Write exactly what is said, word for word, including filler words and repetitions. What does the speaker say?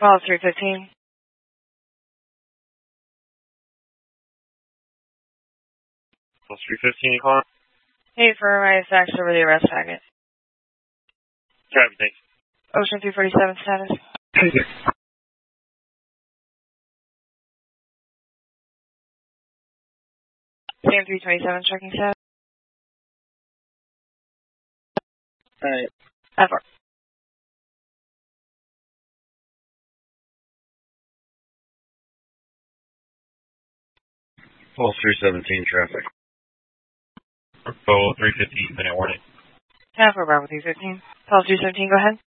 Call three fifteen. Call three fifteen, call. Hey, for my fax over the arrest packet. Copy, thanks. Ocean three forty-seven status. Sam three twenty-seven checking status. Alright. F R. Call three seventeen, traffic. Call three fifteen, minute warning. F R Bravo three fifteen. Call three seventeen, go ahead.